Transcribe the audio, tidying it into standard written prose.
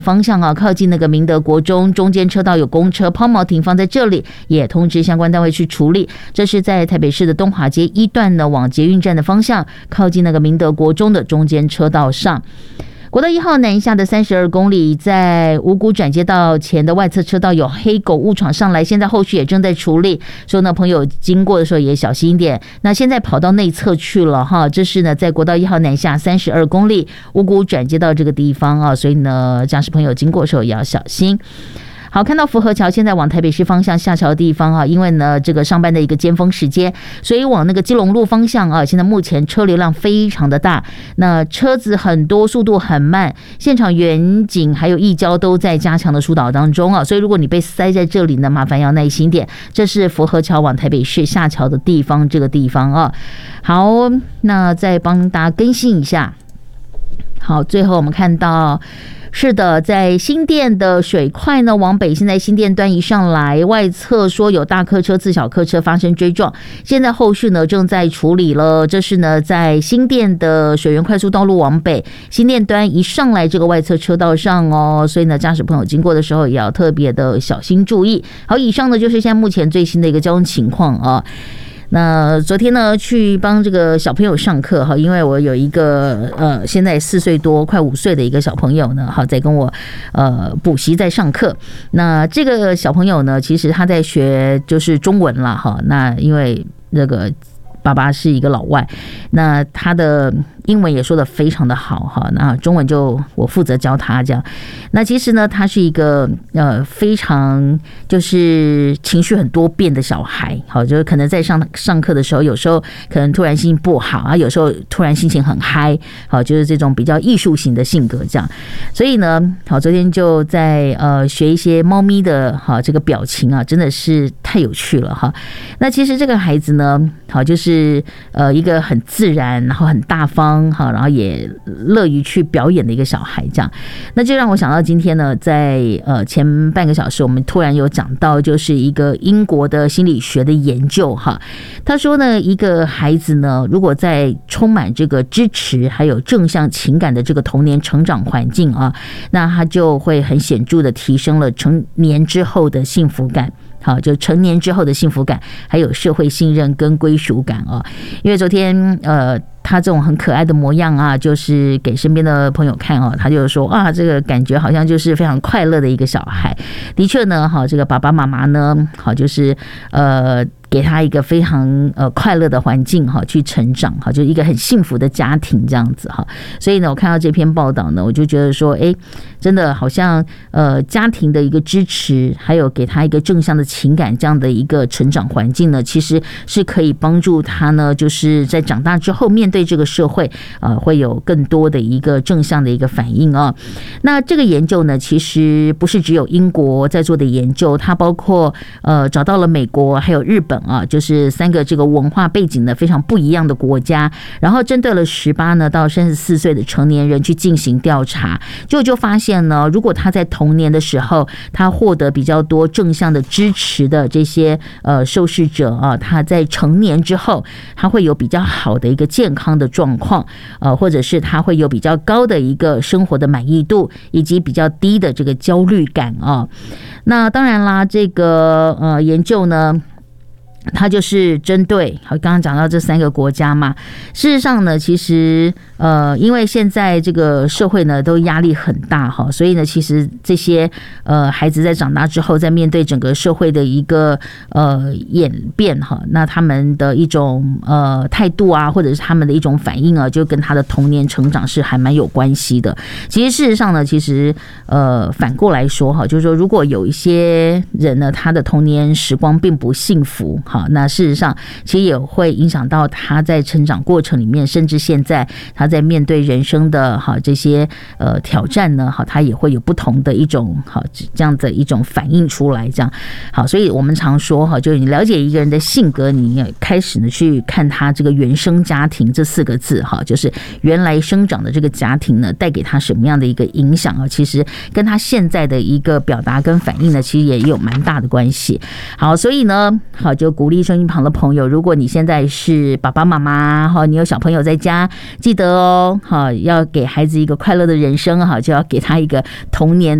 方向啊，靠近那个明德国中，中间车道有公车抛锚停放在这里，也通知相关单位去处理。这是在台北市的东华街1段呢，往捷运站的方向，靠近那个明德国中的中间车道上。国道1号南下的32公里，在五股转接道前的外侧车道有黑狗误闯上来，现在后续也正在处理，所以呢，朋友经过的时候也小心一点。那现在跑到内侧去了哈，这是呢在国道1号南下32公里五股转接道这个地方啊，所以呢，驾驶朋友经过的时候也要小心。好，看到福和桥现在往台北市方向下桥的地方啊，因为呢这个上班的一个尖峰时间，所以往那个基隆路方向啊，现在目前车流量非常的大，那车子很多，速度很慢，现场远景还有义交都在加强的疏导当中啊，所以如果你被塞在这里呢，麻烦要耐心点。这是福和桥往台北市下桥的地方，这个地方啊。好，那再帮大家更新一下。好，最后我们看到。是的，在新店的水块呢，往北现在新店端一上来，外侧说有大客车、自小客车发生追撞，现在后续呢正在处理了。这是呢在新店的水源快速道路往北，新店端一上来这个外侧车道上哦，所以呢驾驶朋友经过的时候也要特别的小心注意。好，以上呢就是现在目前最新的一个交通情况啊。那昨天呢，去帮这个小朋友上课哈，因为我有一个现在4岁多快5岁的一个小朋友呢，好在跟我补习在上课。那这个小朋友呢，其实他在学就是中文啦哈。那因为那个爸爸是一个老外，那他的英文也说得非常的好哈，那中文就我负责教他这样。那其实呢，他是一个非常就是情绪很多变的小孩，好，就是可能在上课的时候，有时候可能突然心情不好啊，有时候突然心情很嗨，好，就是这种比较艺术型的性格这样。所以呢，好，昨天就在学一些猫咪的哈这个表情啊，真的是太有趣了哈。那其实这个孩子呢，好就是一个很自然，然后很大方。好，然后也乐于去表演的一个小孩，这样，那就让我想到今天呢，在前半个小时，我们突然有讲到，就是一个英国的心理学的研究哈。他说呢，一个孩子呢，如果在充满这个支持还有正向情感的这个童年成长环境啊，那他就会很显著的提升了成年之后的幸福感。好，就成年之后的幸福感，还有社会信任跟归属感啊。因为昨天他这种很可爱的模样啊，就是给身边的朋友看啊，他就说啊，这个感觉好像就是非常快乐的一个小孩。的确呢，好，这个爸爸妈妈呢，好，就是给他一个非常快乐的环境哈，去成长哈，就一个很幸福的家庭这样子哈。所以呢，我看到这篇报道呢，我就觉得说，哎，真的好像家庭的一个支持，还有给他一个正向的情感这样的一个成长环境呢，其实是可以帮助他呢，就是在长大之后面对这个社会会有更多的一个正向的一个反应啊。那这个研究呢，其实不是只有英国在做的研究，它包括找到了美国还有日本啊，就是3个这个文化背景的非常不一样的国家，然后针对了18呢到34岁的成年人去进行调查，就发现呢，如果他在童年的时候，他获得比较多正向的支持的这些受试者啊，他在成年之后，他会有比较好的一个健康的状况，或者是他会有比较高的一个生活的满意度，以及比较低的这个焦虑感啊。那当然啦，这个研究呢，它就是针对好刚刚讲到这3个国家嘛。事实上呢，其实因为现在这个社会呢都压力很大哈，所以呢，其实这些孩子在长大之后，在面对整个社会的一个演变哈，那他们的一种态度啊，或者是他们的一种反应啊，就跟他的童年成长是还蛮有关系的。其实事实上呢，其实反过来说哈，就是说如果有一些人呢，他的童年时光并不幸福。好，那事实上其实也会影响到他在成长过程里面，甚至现在他在面对人生的好这些挑战呢，好，他也会有不同的一种好这样的一种反应出来，这样好，所以我们常说哈，就是你了解一个人的性格，你也开始呢去看他这个原生家庭这4个字哈，就是原来生长的这个家庭呢，带给他什么样的一个影响啊？其实跟他现在的一个表达跟反应呢，其实也有蛮大的关系。好，所以呢，好就鼓励声音旁的朋友，如果你现在是爸爸妈妈哈，你有小朋友在家，记得哦，好，要给孩子一个快乐的人生哈，就要给他一个童年